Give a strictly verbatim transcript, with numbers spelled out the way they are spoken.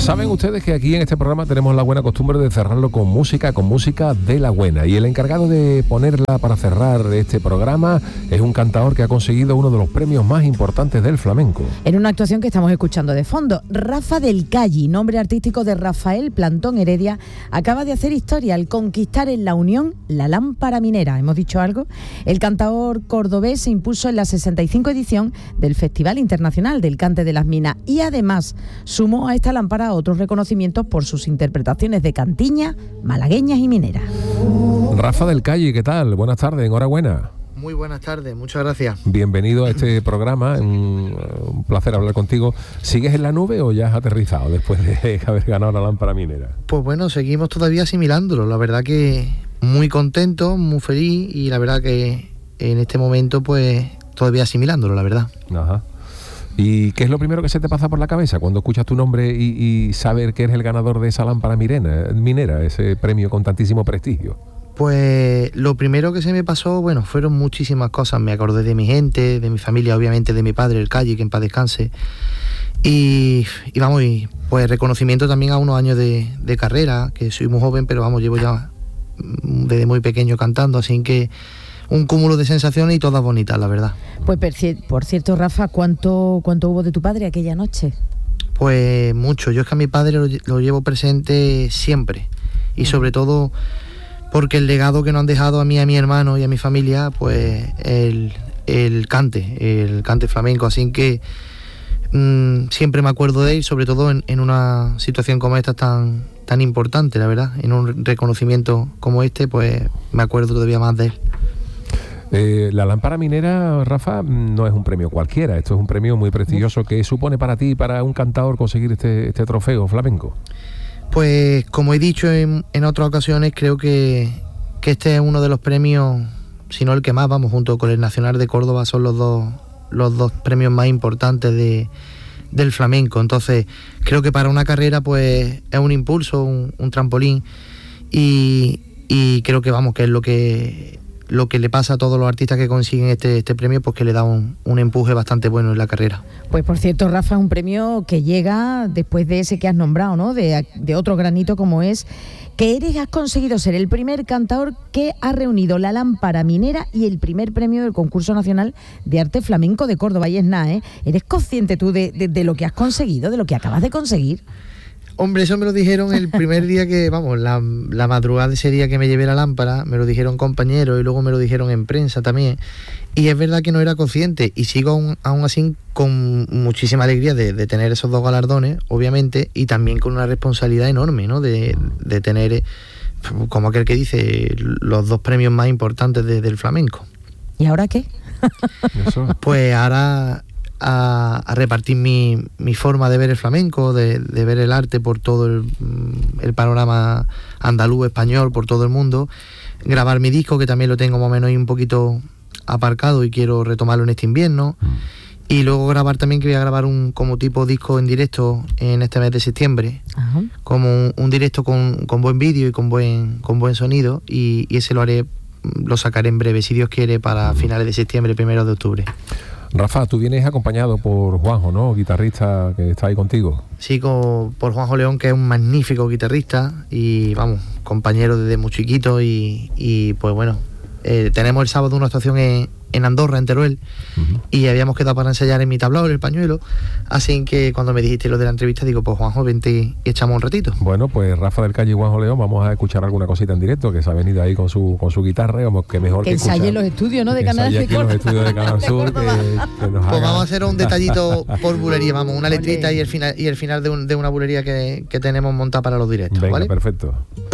Saben ustedes que aquí en este programa tenemos la buena costumbre de cerrarlo con música, con música de la buena. Y el encargado de ponerla para cerrar este programa es un cantador que ha conseguido uno de los premios más importantes del flamenco. En una actuación que estamos escuchando de fondo, Rafa del Calle, nombre artístico de Rafael Plantón Heredia, acaba de hacer historia al conquistar en La Unión la lámpara minera. ¿Hemos dicho algo? El cantador cordobés se impuso en la sesenta y cinco edición del Festival Internacional del Cante de las Minas y además sumó a esta lámpara otros reconocimientos por sus interpretaciones de cantiña, malagueñas y mineras. Rafa del Calle, ¿qué tal? Buenas tardes, enhorabuena. Muy buenas tardes, muchas gracias. Bienvenido a este programa, un, un placer hablar contigo. ¿Sigues en la nube o ya has aterrizado después de haber ganado la lámpara minera? Pues bueno, seguimos todavía asimilándolo, la verdad que muy contento, muy feliz y la verdad que en este momento pues todavía asimilándolo, la verdad. Ajá. ¿Y qué es lo primero que se te pasa por la cabeza cuando escuchas tu nombre y, y saber que eres el ganador de esa lámpara minera, minera, ese premio con tantísimo prestigio? Pues lo primero que se me pasó, bueno, fueron muchísimas cosas. Me acordé de mi gente, de mi familia, obviamente de mi padre, el Calle, que en paz descanse. Y, y vamos, y pues reconocimiento también a unos años de, de carrera, que soy muy joven, pero vamos, llevo ya desde muy pequeño cantando, así que un cúmulo de sensaciones y todas bonitas, la verdad. Pues por cierto, Rafa, ¿cuánto, cuánto hubo de tu padre aquella noche? Pues mucho. Yo es que a mi padre lo, lo llevo presente siempre. Y sobre todo porque el legado que nos han dejado a mí, a mi hermano y a mi familia, pues el, el cante, el cante flamenco. Así que mmm, siempre me acuerdo de él, sobre todo en, en una situación como esta tan, tan importante, la verdad. En un reconocimiento como este, pues me acuerdo todavía más de él. Eh, la lámpara minera, Rafa, no es un premio cualquiera, esto es un premio muy prestigioso. ¿Qué supone para ti, para un cantador, conseguir este, este trofeo flamenco? Pues como he dicho en, en otras ocasiones, creo que, que este es uno de los premios, si no el que más, vamos, junto con el Nacional de Córdoba, son los dos, los dos premios más importantes de, del flamenco. Entonces creo que para una carrera pues es un impulso, un, un trampolín y, y creo que vamos, que es lo que... lo que le pasa a todos los artistas que consiguen este, este premio, pues que le da un, un empuje bastante bueno en la carrera. Pues por cierto, Rafa, es un premio que llega después de ese que has nombrado, ¿no? De, de otro granito como es que eres, has conseguido ser el primer cantador que ha reunido la lámpara minera y el primer premio del Concurso Nacional de Arte Flamenco de Córdoba. Y es nada, ¿eh? ¿Eres consciente tú de, de, de lo que has conseguido, de lo que acabas de conseguir? Hombre, eso me lo dijeron el primer día que, vamos, la, la madrugada de ese día que me llevé la lámpara, me lo dijeron compañeros y luego me lo dijeron en prensa también. Y es verdad que no era consciente y sigo aún, aún así con muchísima alegría de, de tener esos dos galardones, obviamente, y también con una responsabilidad enorme, ¿no? De, de tener, como aquel que dice, los dos premios más importantes de, del flamenco. ¿Y ahora qué? Pues ahora... A, a repartir mi, mi forma de ver el flamenco, de, de ver el arte por todo el, el panorama andaluz, español, por todo el mundo, grabar mi disco, que también lo tengo más o menos ahí un poquito aparcado y quiero retomarlo en este invierno, mm. y luego grabar también, que voy a grabar un como tipo disco en directo en este mes de septiembre, Ajá. como un, un directo con, con buen vídeo y con buen, con buen sonido, y, y ese lo haré, lo sacaré en breve, si Dios quiere, para finales de septiembre, primero de octubre. Rafa, tú vienes acompañado por Juanjo, ¿no? Guitarrista que está ahí contigo. Sí, con, por Juanjo León, que es un magnífico guitarrista y, vamos, compañero desde muy chiquito y, y pues bueno, eh, tenemos el sábado una actuación en, en Andorra, en Teruel, uh-huh. y habíamos quedado para ensayar en mi tablao, en el pañuelo, así que cuando me dijiste lo de la entrevista, digo, pues Juanjo, vente y echamos un ratito. Bueno, pues Rafa del Calle y Juanjo León, vamos a escuchar alguna cosita en directo, que se ha venido ahí con su con su guitarra, vamos, que mejor que, que ensaye en los estudios, ¿no? De Canal de Córdoba. los estudios de Canal Sur, que, que nos pues haga... vamos a hacer un detallito por bulería, vamos, una letrita y el final y el final de, un, de una bulería que, que tenemos montada para los directos, Venga, ¿vale? Perfecto.